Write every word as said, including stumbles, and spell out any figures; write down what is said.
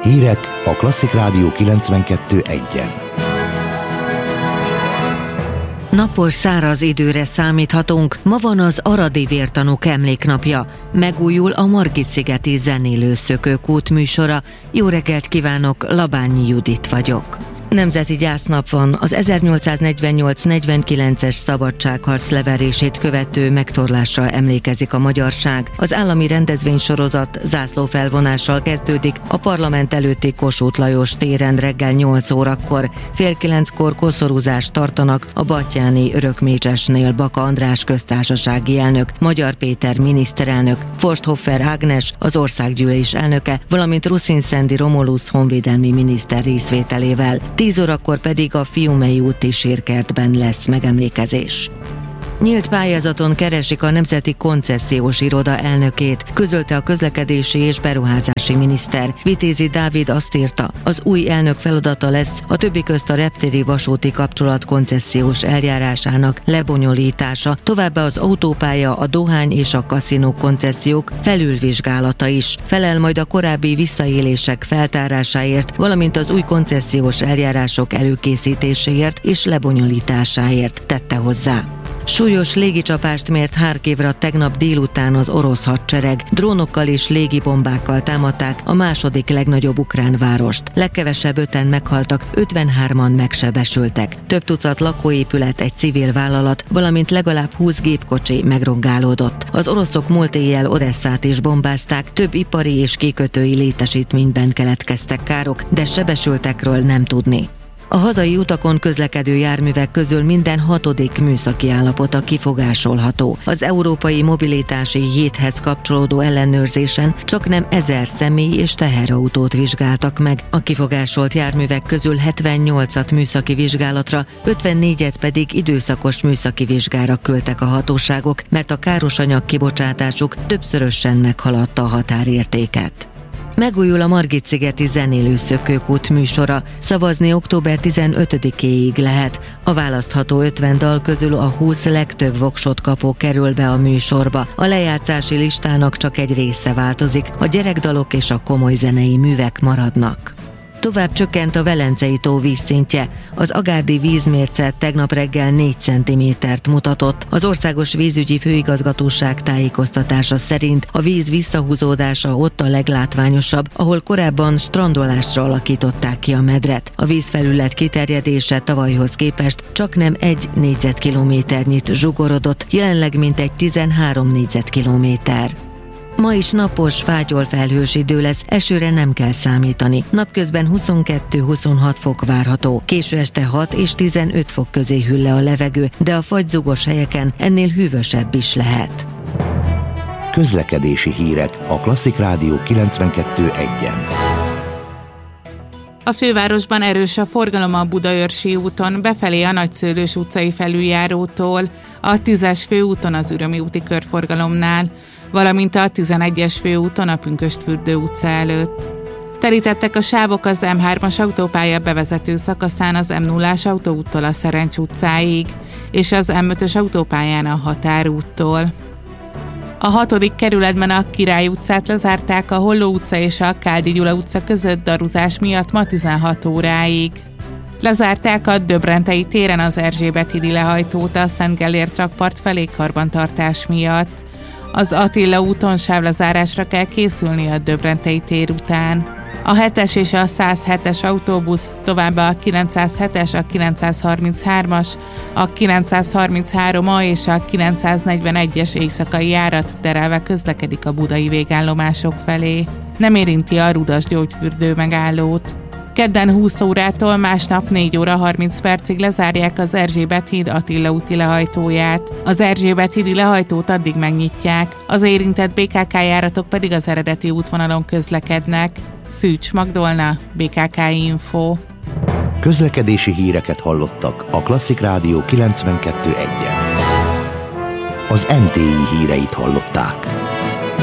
Hírek a Klasszik Rádió kilencvenkettő egyen. Napos, száraz időre számíthatunk. Ma van az aradi vértanúk emléknapja. Megújul a Margit-szigeti zenélő szökőkút műsora. Jó reggelt kívánok, Labányi Judit vagyok. Nemzeti gyásznap van, az ezernyolcszáznegyvennyolc negyvenkilences szabadságharc leverését követő megtorlásra emlékezik a magyarság. Az állami rendezvénysorozat zászlófelvonással kezdődik a parlament előtti Kossuth Lajos téren reggel nyolc órakor. Fél kilenckor koszorúzást tartanak a Batthyáni Örökmécsesnél Baka András köztársasági elnök, Magyar Péter miniszterelnök, Forsthoffer Ágnes, az országgyűlés elnöke, valamint Ruszin-Szendi Romulus honvédelmi miniszter részvételével. tíz órakor pedig a Fiumei úti sírkertben lesz megemlékezés. Nyílt pályázaton keresik a Nemzeti Koncesziós Iroda elnökét, közölte a közlekedési és beruházási miniszter. Vitézi Dávid azt írta, az új elnök feladata lesz a többi közt a reptéri vasúti kapcsolat koncesziós eljárásának lebonyolítása, továbbá az autópálya, a dohány és a kaszinó koncesziók felülvizsgálata is. Felel majd a korábbi visszaélések feltárásáért, valamint az új koncesziós eljárások előkészítéséért és lebonyolításáért, tette hozzá. Súlyos légicsapást mért Harkivra tegnap délután az orosz hadsereg. Drónokkal és légibombákkal támadták a második legnagyobb ukrán várost. Legkevesebb öten meghaltak, ötvenhárman megsebesültek. Több tucat lakóépület, egy civil vállalat, valamint legalább húsz gépkocsi megrongálódott. Az oroszok múlt éjjel Odesszát is bombázták, több ipari és kikötői létesítményben keletkeztek károk, de sebesültekről nem tudni. A hazai utakon közlekedő járművek közül minden hatodik műszaki állapota kifogásolható. Az európai mobilitási héthez kapcsolódó ellenőrzésen csaknem ezer személy és teherautót vizsgáltak meg. A kifogásolt járművek közül hetvennyolcat műszaki vizsgálatra, ötvennégyet pedig időszakos műszaki vizsgára küldtek a hatóságok, mert a károsanyag kibocsátásuk többszörösen meghaladta a határértéket. Megújul a Margit-szigeti zenélő szökőkút műsora, szavazni október tizenötödikéig lehet. A választható ötven dal közül a húsz legtöbb voksot kapó kerül be a műsorba. A lejátszási listának csak egy része változik, a gyerekdalok és a komoly zenei művek maradnak. Tovább csökkent a Velencei tó vízszintje. Az agárdi vízmérce tegnap reggel négy centimétert mutatott. Az Országos Vízügyi Főigazgatóság tájékoztatása szerint a víz visszahúzódása ott a leglátványosabb, ahol korábban strandolásra alakították ki a medret. A vízfelület kiterjedése tavalyhoz képest csaknem egy négyzetkilométernyit zsugorodott, jelenleg mintegy tizenhárom négyzetkilométer. Ma is napos, fátyol felhős idő lesz, esőre nem kell számítani. Napközben huszonkettő-huszonhat fok várható, késő este hat és tizenöt fok közé hűl le a levegő, de a fagyzugos helyeken ennél hűvösebb is lehet. Közlekedési hírek a Klasszik Rádió kilencvenkettő egyen. A fővárosban erős a forgalom a Budaörsi úton, befelé a Nagyszőlős utcai felüljárótól, a tízes főúton az Ürömi úti körforgalomnál, valamint a tizenegyes főúton a Pünkösdfürdő utca előtt. Terítettek a sávok az em hármas autópálya bevezető szakaszán az em nullás autóúttól a Szerencs utcáig, és az em ötös autópályán a Határúttól. A hatodik kerületben a Király utcát lezárták a Holló utca és a Káldi Gyula utca között daruzás miatt ma tizenhat óráig. Lezárták a Döbrentei téren az Erzsébet-hídi lehajtót a Szent Gellért rakpart felé karbantartás miatt. Az Attila úton sávlezárásra kell készülni a Döbrentei tér után. A hetes és a száz hetes autóbusz, továbbá a kilencszázhetes, a kilencszázharminchármas, a kilencszázharminchárom A és a kilencszáznegyvenegyes éjszakai járat terelve közlekedik a budai végállomások felé. Nem érinti a Rudas gyógyfürdő megállót. Kedden húsz órától másnap négy óra harminc percig lezárják az Erzsébet-híd Attila úti lehajtóját. Az Erzsébet-hídi lehajtót addig megnyitják, az érintett bé ká ká járatok pedig az eredeti útvonalon közlekednek. Szűcs Magdolna, bé ká ká Info. Közlekedési híreket hallottak a Klasszik Rádió kilencvenkettő egyen. Az em té i híreit hallották.